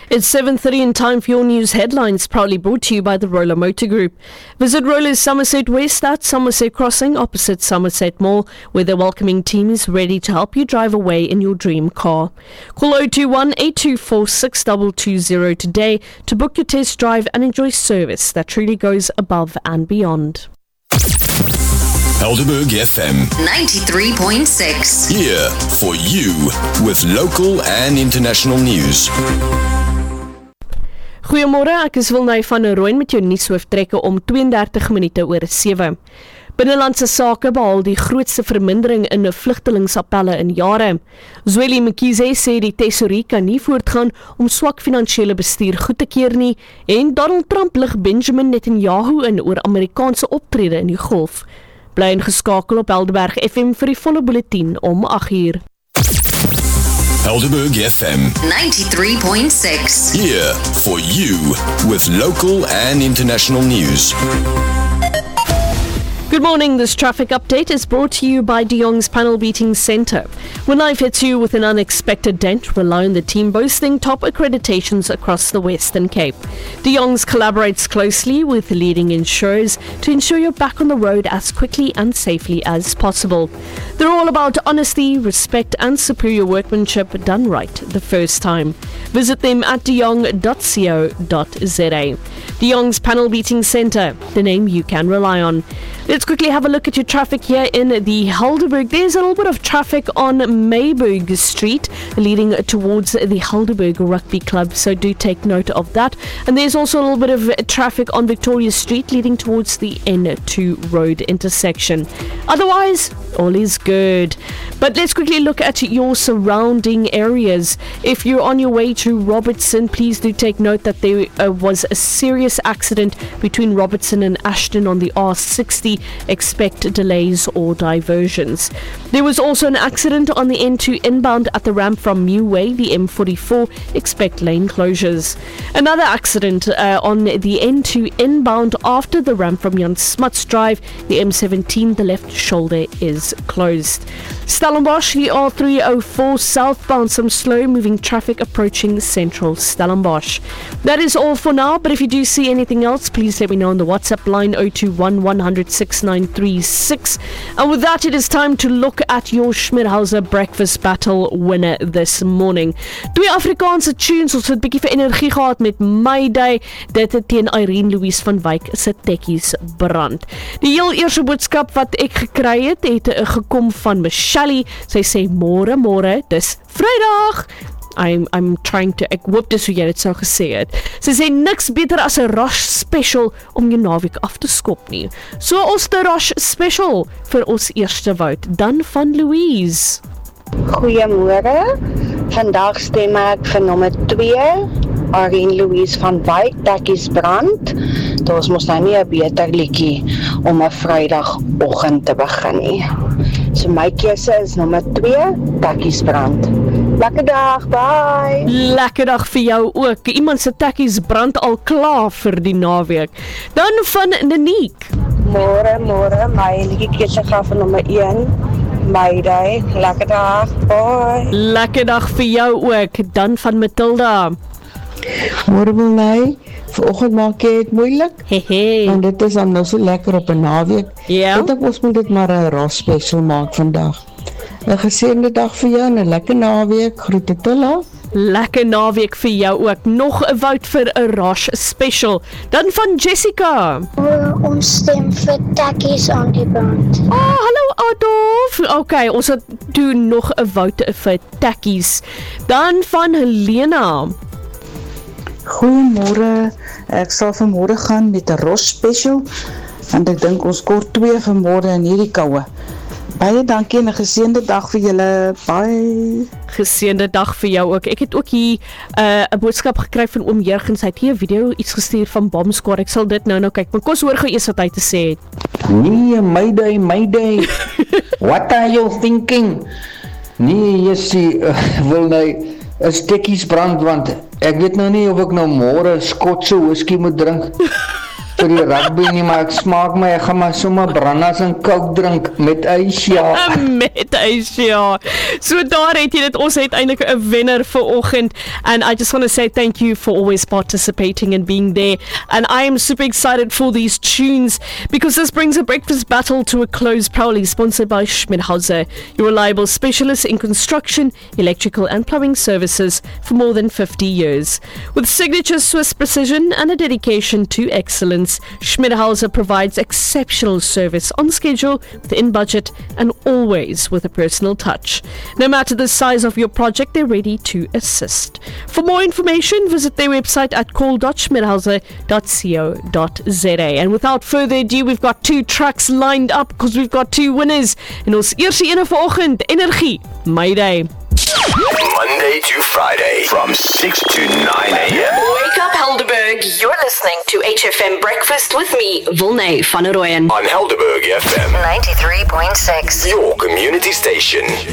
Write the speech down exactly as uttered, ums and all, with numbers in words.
It's seven thirty and time for your news headlines, proudly brought to you by the Roller Motor Group. Visit Roller's Somerset West at Somerset Crossing opposite Somerset Mall, where their welcoming team is ready to help you drive away in your dream car. Call zero two one, eight two four, six two two zero today to book your test drive and enjoy service that truly goes above and beyond. Helderberg F M ninety-three point six. Here for you with local and international news. Goeiemôre, ek is Wilnay van Rooyen met jou nuushooftrekke om twee en dertig minute oor sewe. Binnelandse sake behaal die grootste vermindering in vlugtelingsappelle in jare. Zweli Mkhize sê die tesourier kan nie voortgaan om swak finansiële bestuur goed te keer nie en Donald Trump lig Benjamin Netanyahu in oor Amerikaanse optrede in die Golf. Bly ingeskakel op Helderberg F M vir die volle bulletin om agt uur. Helderberg F M ninety-three point six. Here for you with local and international news. Good morning, this traffic update is brought to you by De Jong's Panel Beating Centre. When life hits you with an unexpected dent, rely on the team boasting top accreditations across the Western Cape. De Jong's collaborates closely with leading insurers to ensure you're back on the road as quickly and safely as possible. They're all about honesty, respect and superior workmanship done right the first time. Visit them at de jong dot co dot za. De Jong's Panel Beating Centre, the name you can rely on. Let's quickly have a look at your traffic here in the Helderberg. There's a little bit of traffic on Mayberg Street leading towards the Helderberg Rugby Club, so do take note of that. And there's also a little bit of traffic on Victoria Street leading towards the N two road intersection. Otherwise, all is good. But let's quickly look at your surrounding areas. If you're on your way to Robertson, please do take note that there uh, was a serious accident between Robertson and Ashton on the R sixty. Expect delays or diversions. There was also an accident on the N two inbound at the ramp from Meway, the M forty-four. Expect lane closures. Another accident uh, on the N two inbound after the ramp from Jan Smuts Drive, the M seventeen. The left shoulder is closed. Stellenbosch, the R three oh four southbound, some slow moving traffic approaching central Stellenbosch. That is all for now, but if you do see anything else, please let me know on the WhatsApp line zero two one, one hundred, six nine three six. And with that, it is time to look at your Schmidhauser breakfast battle winner this morning. Twee Afrikaanse tunes, ons het 'n bietjie vir energie gehad met Mayday, dit het teen Irene Louise van Wyk se tekkies brand. Die heel eerste boodskap wat ek gekry het, het gekom van Michelle. Sy sê môre môre, dis Vrydag. I'm I'm trying to ek hoop dis hoe jy dit sou gesê het. Sy sê niks beter as 'n Rosh special om jou naweek af te skop nie. So ons die Rosh special vir ons eerste vote, dan van Louise. Goeiemôre. Vandag stem ek vir nommer twee, Irene Louise van Wyk, Tekkies brand. Daar's mos nou nie 'n beter liedjie om 'n Vrydagoggend te begin nie. So my keuse is nommer twee, Tekkies brand. Lekker dag, bye. Lekker dag vir jou ook. Iemand se tekkies brand al klaar vir die naweek. Dan van Nanique. Môre, môre, my liedjie keuse gaan vir nommer een, Mayday. Lekker dag, bye. Lekker dag vir jou ook. Dan van Matilda. Môre wil my, vanoggend maak jy het moeilik. Hehe. Want dit is dan nou so lekker op 'n naweek. Ja. Ek ons moet dit maar 'n Rosh special maak vandag. 'n Geseënde dag vir jou en 'n lekker naweek. Groete Tilla. Lekker naweek vir jou ook. Nog 'n vote vir 'n Rosh special. Dan van Jessica. Uh, ons stem vir Tekkies aan die brand. Ah, oh, hallo Adolf. Okay, ons het doen nog 'n vote vir Tekkies. Dan van Helena. Goeiemôre, ek sal vanmôre gaan met 'n Rosh special, want ek dink ons kort twee vanmôre in hierdie koue. Baie dankie en 'n geseënde dag vir julle. Bye. Geseënde dag vir jou ook. Ek het ook hier 'n uh, boodskap gekry van oom Jurgens. Hy het hier 'n video iets gestuur van Bomb Squad. Ek sal dit nou nou kyk. Maar kos hoor gou eers wat hy te sê het. Nee, Mayday, Mayday. What are you thinking? Nee, Jessie, uh, wil nou is tekkies brand, want ek weet nou nie of ek nou môre Skotse whisky moet drink. vir die rugby nie, maar ek smaak my, ek gaan maar sommer brandas en coke drink met ys, ja. Met ys, ja. So daar het jy dit, ons het eintlik 'n wenner vir oggend, and I just want to say thank you for always participating and being there, and I am super excited for these tunes, because this brings a breakfast battle to a close, proudly sponsored by Schmidhauser, your reliable specialist in construction, electrical and plumbing services for more than fifty years. With signature Swiss precision and a dedication to excellence, Schmidhauser provides exceptional service on schedule, within budget, and always with a personal touch. No matter the size of your project, they're ready to assist. For more information, visit their website at call dot schmidhauser dot co dot za. And without further ado, we've got two tracks lined up because we've got two winners. En ons eerste ene vanoggend, Energie, Mayday. Monday to Friday from six to nine a.m. Wake up, Helderberg. You're listening to H F M Breakfast with me, Wilne van der Rooyen. On Helderberg F M ninety-three point six. your community station.